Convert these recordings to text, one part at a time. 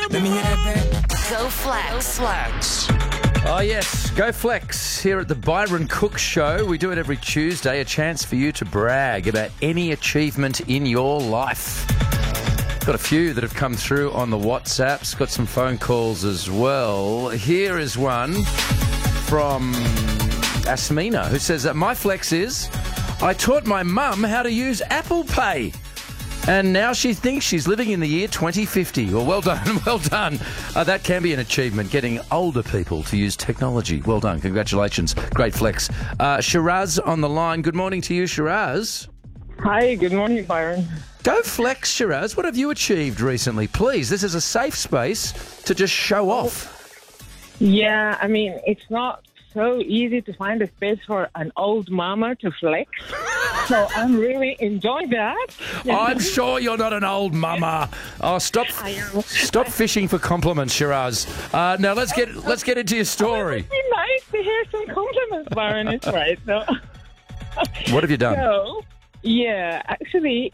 Let me hear that back. Go Flex. Oh, yes. Go Flex here at the Byron Cook Show. We do it every Tuesday, a chance for you to brag about any achievement in your life. Got a few that have come through on the WhatsApps. Got some phone calls as well. Here is one from Asmina, who says that my flex is, I taught my mum how to use Apple Pay. And now she thinks she's living in the year 2050. Well, well done, well done. That can be an achievement, getting older people to use technology. Well done, congratulations. Great flex. Shiraz on the line. Good morning to you, Shiraz. Hi, good morning, Byron. Go flex, Shiraz. What have you achieved recently? Please, this is a safe space to just show off. Yeah, I mean, it's not so easy to find a space for an old mama to flex. So I'm really enjoying that. I'm sure you're not an old mama. Oh, stop fishing for compliments, Shiraz. Now let's get into your story. It'd be nice to hear some compliments, Byron. It's right. So, what have you done? So, yeah, actually,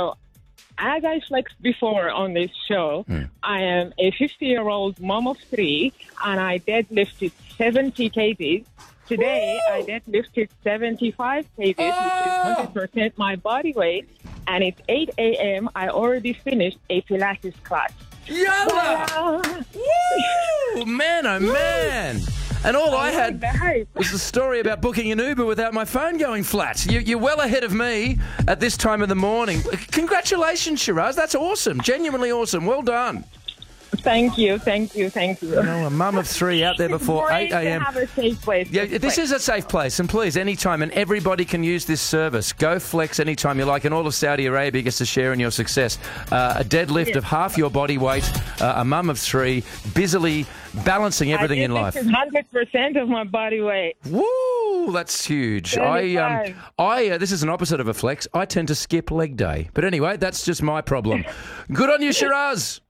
as I flexed before on this show, I am a 50-year-old mom of 3, and I deadlifted 70 kgs. Today, I deadlifted 75 kgs, which is 100% my body weight, and it's 8 a.m. I already finished a Pilates class. Yalla! Woo! Man, oh man! And all I had was the story about booking an Uber without my phone going flat. You're well ahead of me at this time of the morning. Congratulations, Shiraz. That's awesome. Genuinely awesome. Well done. Thank you. A mum of 3 out there before 8 a.m. To have a safe place. Yeah, this is a safe place, and please, anytime, and everybody can use this service. Go flex anytime you like, and all of Saudi Arabia gets to share in your success. A deadlift of half your body weight, a mum of 3, busily balancing everything in life. This is 100% of my body weight. Woo, that's huge. This is an opposite of a flex. I tend to skip leg day, but anyway, that's just my problem. Good on you, Shiraz.